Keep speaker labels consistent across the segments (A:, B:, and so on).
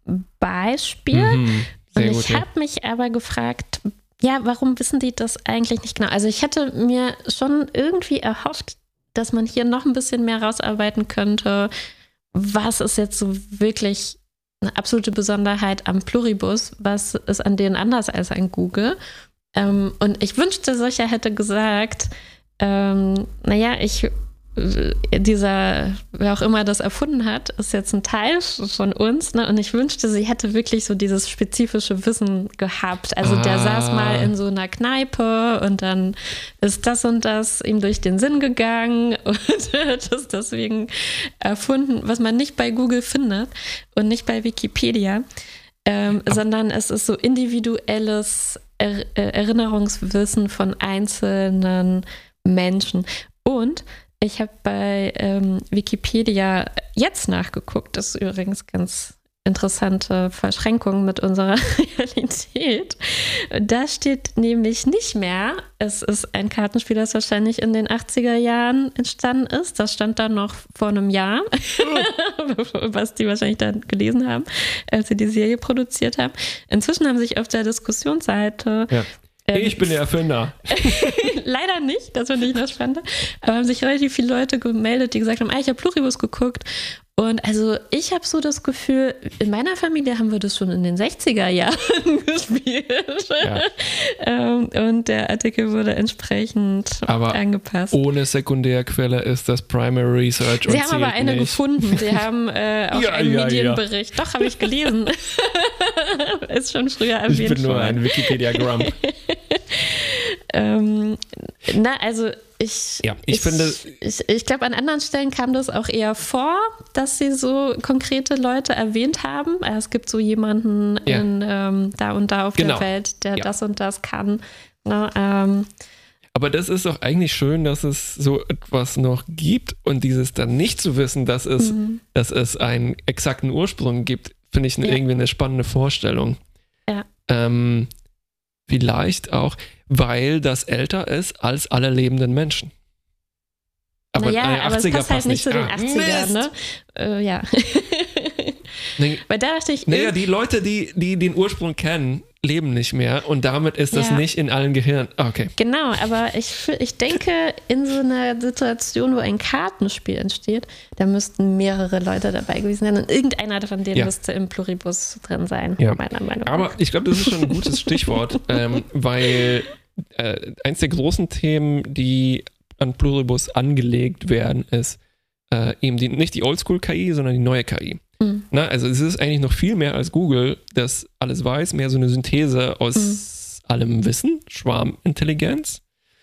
A: Beispiel.
B: Sehr
A: Und
B: gut,
A: ich habe mich aber gefragt, ja, warum wissen die das eigentlich nicht genau? Also ich hätte mir schon irgendwie erhofft, dass man hier noch ein bisschen mehr rausarbeiten könnte. Was ist jetzt so wirklich eine absolute Besonderheit am Pluribus? Was ist an denen anders als an Google? Und ich wünschte, solcher hätte gesagt, wer auch immer das erfunden hat, ist jetzt ein Teil von uns, ne? Und ich wünschte, sie hätte wirklich so dieses spezifische Wissen gehabt. Also der saß mal in so einer Kneipe und dann ist das und das ihm durch den Sinn gegangen und hat es deswegen erfunden, was man nicht bei Google findet und nicht bei Wikipedia, sondern es ist so individuelles Erinnerungswissen von einzelnen Menschen. Und ich habe bei Wikipedia jetzt nachgeguckt, das ist übrigens ganz interessante Verschränkung mit unserer Realität. Da steht nämlich nicht mehr, es ist ein Kartenspiel, das wahrscheinlich in den 80er Jahren entstanden ist. Das stand da noch vor einem Jahr, was die wahrscheinlich dann gelesen haben, als sie die Serie produziert haben. Inzwischen haben sich auf der Diskussionsseite
B: ich bin der Erfinder.
A: Leider nicht, das finde ich noch spannend. Aber haben sich relativ viele Leute gemeldet, die gesagt haben, ich habe Pluribus geguckt. Und also ich habe so das Gefühl, in meiner Familie haben wir das schon in den 60er Jahren gespielt. Ja. Und der Artikel wurde entsprechend angepasst.
B: Ohne Sekundärquelle ist das Primary Research.
A: Sie haben aber eine gefunden. Sie haben auch einen Medienbericht. Doch, habe ich gelesen. Ist schon früher erwähnt worden.
B: Ich bin nur ein Wikipedia-Grump.
A: Ich glaube, an anderen Stellen kam das auch eher vor, dass sie so konkrete Leute erwähnt haben. Es gibt so jemanden da und da auf der Welt, der das und das kann.
B: Aber das ist doch eigentlich schön, dass es so etwas noch gibt und dieses dann nicht zu wissen, dass es einen exakten Ursprung gibt, finde ich irgendwie eine spannende Vorstellung.
A: Ja.
B: Vielleicht auch, weil das älter ist als alle lebenden Menschen.
A: Aber es passt halt nicht zu den 80ern, ne? Ja. Weil da dachte ich...
B: die Leute, die den Ursprung kennen, leben nicht mehr und damit ist das nicht in allen Gehirnen. Okay.
A: Genau, aber ich denke, in so einer Situation, wo ein Kartenspiel entsteht, da müssten mehrere Leute dabei gewesen sein und irgendeiner von denen müsste im Pluribus drin sein, meiner Meinung nach.
B: Aber ich glaube, das ist schon ein gutes Stichwort, weil eins der großen Themen, die an Pluribus angelegt werden, ist eben nicht die Oldschool-KI, sondern die neue KI. Na, also es ist eigentlich noch viel mehr als Google, das alles weiß, mehr so eine Synthese aus allem Wissen, Schwarmintelligenz.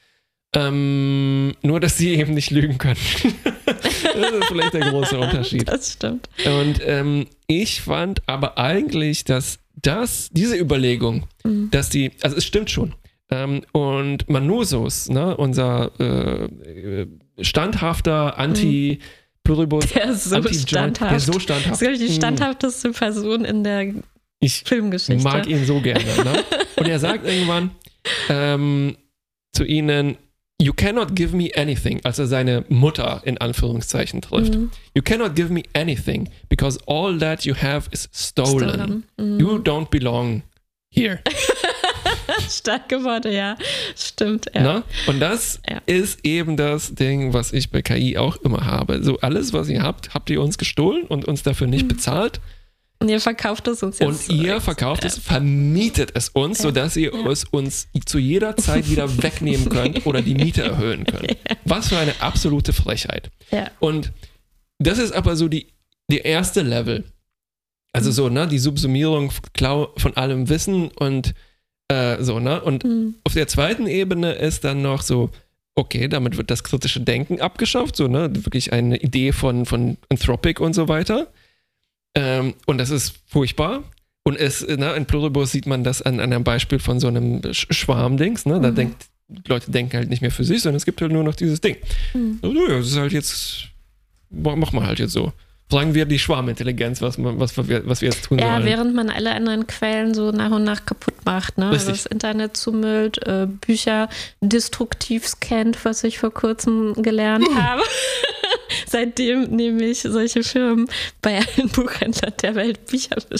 B: Nur, dass sie eben nicht lügen können. Das ist vielleicht der große Unterschied.
A: Das stimmt.
B: Und ich fand aber eigentlich, dass diese Überlegung, dass also es stimmt schon. Und Manusus, ne, unser standhafter Pluribus,
A: der ist so standhaft. Das ist, glaube ich, die standhafteste Person in der Filmgeschichte.
B: Ich mag ihn so gerne. Ne? Und er sagt irgendwann zu ihnen, you cannot give me anything, als er seine Mutter in Anführungszeichen trifft. You cannot give me anything, because all that you have is stolen. You don't belong here.
A: Starke Worte, ja. Stimmt, ja.
B: Na? Und das ist eben das Ding, was ich bei KI auch immer habe. So alles, was ihr habt ihr uns gestohlen und uns dafür nicht bezahlt.
A: Und ihr verkauft es uns jetzt.
B: Und ihr verkauft es, vermietet es uns, sodass ihr es uns zu jeder Zeit wieder wegnehmen könnt oder die Miete erhöhen könnt. Was für eine absolute Frechheit.
A: Ja.
B: Und das ist aber so der erste Level. Also so, ne, die Subsumierung von allem Wissen und Und auf der zweiten Ebene ist dann noch so, okay, damit wird das kritische Denken abgeschafft, so, ne, wirklich eine Idee von Anthropic und so weiter. Und das ist furchtbar. Und in Pluribus sieht man das an einem Beispiel von so einem Schwarmdings, ne, Leute denken halt nicht mehr für sich, sondern es gibt halt nur noch dieses Ding. So, ja, das ist halt jetzt, mach mal halt jetzt so. Fragen wir die Schwarmintelligenz, was wir jetzt tun sollen.
A: Ja, während man alle anderen Quellen so nach und nach kaputt macht. Ne? Also das Internet zumüllt, Bücher destruktiv scannt, was ich vor kurzem gelernt habe. Seitdem nämlich solche Firmen bei allen Buchhändlern der Welt Bücher